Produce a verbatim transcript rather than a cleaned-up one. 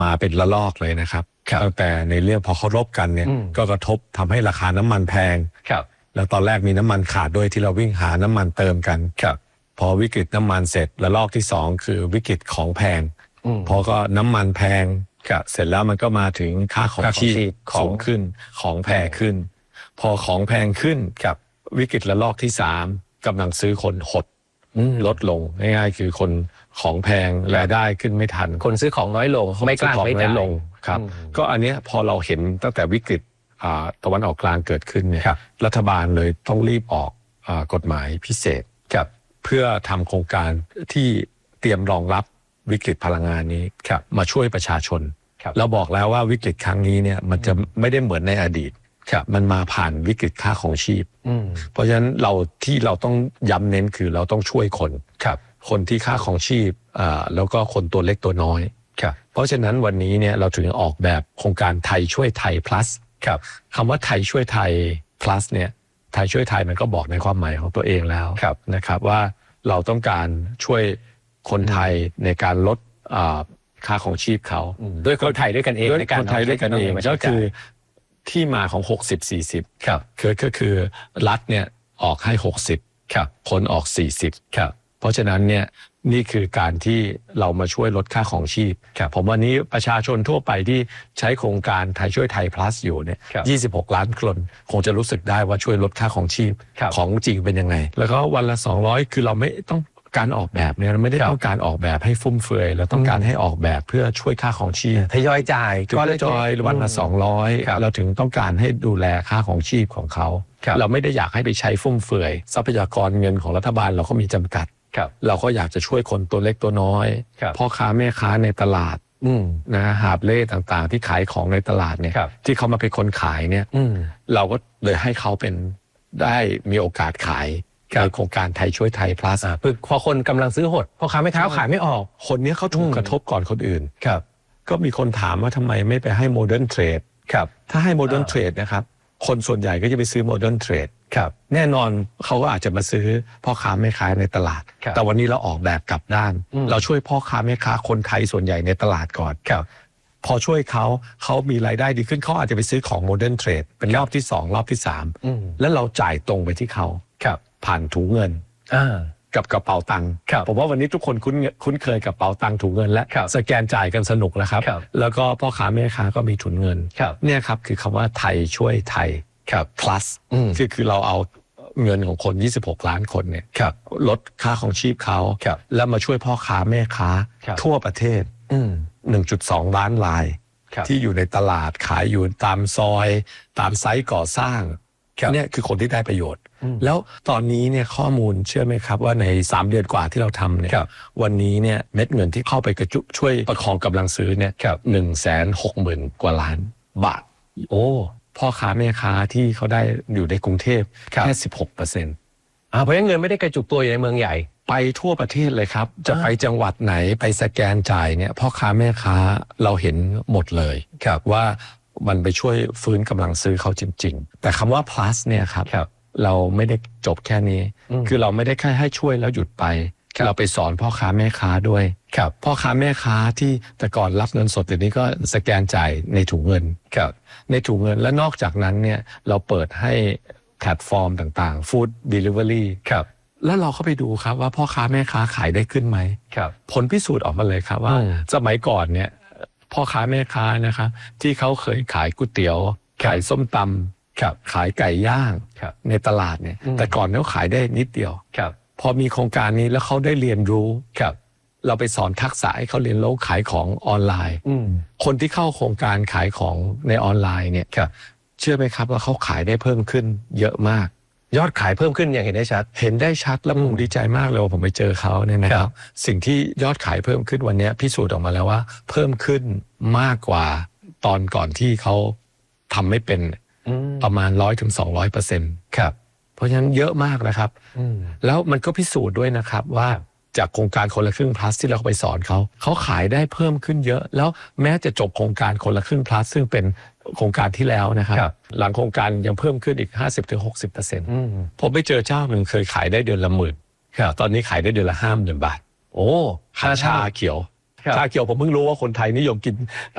มาเป็นระลอกเลยนะครับตั้งแต่ในเรื่องพอเขารบกันเนี่ยก็กระทบทำให้ราคาน้ำมันแพงแล้วตอนแรกมีน้ำมันขาดด้วยที่เราวิ่งหาน้ำมันเติมกันพอวิกฤตน้ำมันเสร็จระลอกที่สองคือวิกฤตของแพงพอก็น้ำมันแพงเสร็จแล้วมันก็มาถึงค่าของชีพสูงขึ้นของแพงขึ้นพอของแพงขึ้นกับวิกฤตระลอกที่สามกำลังซื้อคนหดลดลงง่ายๆคือคนของแพงรายได้ขึ้นไม่ทันคนซื้อของน้อยลงไม่กล้าไม่จ่ายลงครับก็อันนี้พอเราเห็นตั้งแต่วิกฤตตะวันออกกลางเกิดขึ้นเนี่ยรัฐบาลเลยต้องรีบออกกฎหมายพิเศษเพื่อทำโครงการที่เตรียมรองรับวิกฤตพลังงานนี้มาช่วยประชาชนเราบอกแล้วว่าวิกฤตครั้งนี้เนี่ยมันจะไม่ได้เหมือนในอดีตมันมาผ่านวิกฤตค่าของชีพเพราะฉะนั้นเราที่เราต้องย้ำเน้นคือเราต้องช่วยคนคนที่ค่าของชีพแล้วก็คนตัวเล็กตัวน้อยเพราะฉะนั้นวันนี้เนี่ยเราถึงออกแบบโครงการไทยช่วยไทย plus คำว่าไทยช่วยไทย plus เนี่ยไทยช่วยไทยมันก็บอกในความหมายของตัวเองแล้วนะครับว่าเราต้องการช่วยคนไทยในการลดค่าของชีพเขาด้วยคนไทยด้วยกันเองในการคนไทยด้วยกันเองก็คือที่มาของหกสิบ สี่สิบครับคือก็คือรัฐเนี่ยออกให้หกสิบครับคนออกสี่สิบครับเพราะฉะนั้นเนี่ยนี่คือการที่เรามาช่วยลดค่าของชีพครับผมวันนี้ประชาชนทั่วไปที่ใช้โครงการไทยช่วยไทย plus อยู่เนี่ยยี่สิบหกล้านคนคงจะรู้สึกได้ว่าช่วยลดค่าของชีพของจริงเป็นยังไงแล้วก็วันละสองร้อยคือเราไม่ต้องการออกแบบเนี่ยเราไม่ได้ต้องการออกแบบให้ฟุ่มเฟือยเราต้องการให้ออกแบบเพื่อช่วยค่าของชีพทยอยจ่ายก็ทยอยวันละสองร้อยเราถึงต้องการให้ดูแลค่าของชีพของเขาเราไม่ได้อยากให้ไปใช้ฟุ่มเฟือยทรัพยากรเงินของรัฐบาลเราก็มีจำกัดเราก็อยากจะช่วยคนตัวเล็กตัวน้อยพ่อค้าแม่ค้าในตลาดนะหาบเล่ต่างๆที่ขายของในตลาดเนี่ยที่เขามาเป็นคนขายเนี่ยเราก็เลยให้เขาเป็นได้มีโอกาสขายในโครงการไทยช่วยไทย plus พอคนกำลังซื้อหดพ่อค้าแม่ค้าขายไม่ออกคนนี้เขาถูกกระทบก่อนคนอื่นครับก็มีคนถามว่าทำไมไม่ไปให้ modern trade ครับถ้าให้ modern trade นะครับคนส่วนใหญ่ก็จะไปซื้อ modern trade ครับแน่นอนเขาก็อาจจะมาซื้อพ่อค้าแม่ค้าในตลาดแต่วันนี้เราออกแบบกลับด้านเราช่วยพ่อค้าแม่ค้าคนไทยส่วนใหญ่ในตลาดก่อนครับพอช่วยเขาเขามีรายได้ดีขึ้นเขาอาจจะไปซื้อของ modern trade เป็นรอบที่สองรอบที่สามแล้วเราจ่ายตรงไปที่เขาผ่านถุงเงินกับกระเป๋าตังค์ผมว่าวันนี้ทุกคนคุ้นคุ้นเคยกับกระเป๋าตังค์ถุงเงินและสแกนจ่ายกันสนุกแล้วครับแล้วก็พ่อค้าแม่ค้าก็มีถุงเงินเนี่ยครับคือคำว่าไทยช่วยไทย plus คือคือเราเอาเงินของคนยี่สิบหกล้านคนเนี่ยลดค่าของชีพเขาแล้วมาช่วยพ่อค้าแม่ค้าทั่วประเทศ หนึ่งจุดสอง ล้านรายที่อยู่ในตลาดขายอยู่ตามซอยตามไซต์ก่อสร้างเนี่ยคือคนที่ได้ประโยชน์แล้วตอนนี้เนี่ยข้อมูลเชื่อไหมครับว่าในสามเดือนกว่าที่เราทำเนี่ยวันนี้เนี่ยเม็ดเงินที่เข้าไปกระจุช่วยประคองกำลังซื้อเนี่ยหนึ่งแสนหกหมื่นกว่าล้านบาทโอ้พ่อค้าแม่ค้าที่เขาได้อยู่ในกรุงเทพแค่สิบหกเปอร์เซ็นต์อ่าเพราะงั้นเงินไม่ได้กระจุกตัวอยู่ในเมืองใหญ่ไปทั่วประเทศเลยครับจะไปจังหวัดไหนไปสแกนจ่ายเนี่ยพ่อค้าแม่ค้าเราเห็นหมดเลยครับว่ามันไปช่วยฟื้นกำลังซื้อเขาจริงๆแต่คำว่า plus เนี่ยครับเราไม่ได้จบแค่นี้คือเราไม่ได้แค่ให้ช่วยแล้วหยุดไปเราไปสอนพ่อค้าแม่ค้าด้วยพ่อค้าแม่ค้าที่แต่ก่อนรับเงินสดเดี๋ยวนี้ก็สแกนจ่ายในถุงเงินในถุงเงินและนอกจากนั้นเนี่ยเราเปิดให้แพลตฟอร์มต่างๆ Food Delivery แล้วเราเข้าไปดูครับว่าพ่อค้าแม่ค้าขายได้ขึ้นไหมผลพิสูจน์ออกมาเลยครับว่าสมัยก่อนเนี่ยพ่อค้าแม่ค้านะคะที่เขาเคยขายก๋วยเตี๋ยวขายส้มตำขายไก่ย่างในตลาดเนี่ยแต่ก่อนเขาขายได้นิดเดียวพอมีโครงการนี้แล้วเขาได้เรียนรู้เราไปสอนทักษะให้เขาเรียนรู้ขายของออนไลน์คนที่เข้าโครงการขายของในออนไลน์เนี่ยเชื่อไหมครับว่าเขาขายได้เพิ่มขึ้นเยอะมากยอดขายเพิ่มขึ้นอย่างเห็นได้ชัดเห็นได้ชัดแล้วผมดีใจมากเลยว่าผมไปเจอเขาเนี่ยนะครับสิ่งที่ยอดขายเพิ่มขึ้นวันนี้พิสูจน์ออกมาแล้วว่าเพิ่มขึ้นมากกว่าตอนก่อนที่เขาทำไม่เป็นประมาณร้อยถึงสองร้อยเปอร์เซ็นต์ครับเพราะฉะนั้นเยอะมากนะครับแล้วมันก็พิสูจน์ด้วยนะครับว่าจากโครงการคนละครึ่ง plus ที่เราไปสอนเขาเขาขายได้เพิ่มขึ้นเยอะแล้วแม้จะจบโครงการคนละครึ่ง plus ซึ่งเป็นโครงการที่แล้วนะครับหลังโครงการยังเพิ่มขึ้นอีก ห้าสิบถึงหกสิบเปอร์เซ็นต์ ผมไปเจอเจ้าหนึ่งเคยขายได้เดือนละหมื่นตอนนี้ขายได้เดือนละห้าหมื่นบาทโอ้ชาเขียวชาเขียวผมเพิ่งรู้ว่าคนไทยนิยมกิน